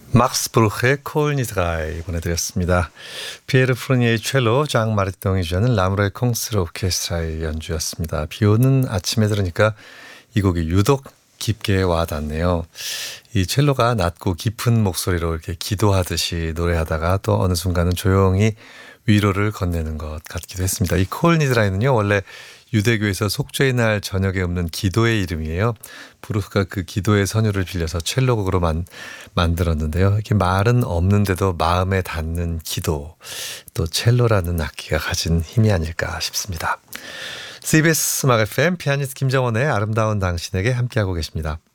막스 브루흐의 콜 니드라이 보내드렸습니다. 피에르 프루니에의 첼로, 장 마르티동이 주하는 라무레 콩스르 오케스트라의 연주였습니다. 비오는 아침에 들으니까 이 곡이 유독 깊게 와닿네요. 이 첼로가 낮고 깊은 목소리로 이렇게 기도하듯이 노래하다가 또 어느 순간은 조용히 위로를 건네는 것 같기도 했습니다. 이 콜 니드라이는요, 원래 유대교에서 속죄의 날 저녁에 읊는 기도의 이름이에요. 브루흐가 그 기도의 선율을 빌려서 첼로곡으로 만들었는데요. 이렇게 말은 없는데도 마음에 닿는 기도, 또 첼로라는 악기가 가진 힘이 아닐까 싶습니다. CBS 음악 FM 피아니스트 김정원의 아름다운 당신에게 함께하고 계십니다.